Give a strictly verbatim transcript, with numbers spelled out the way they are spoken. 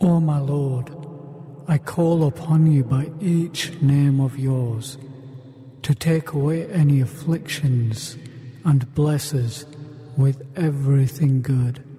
O my Lord, I call upon you by each name of yours, to take away any afflictions and bless us with everything good.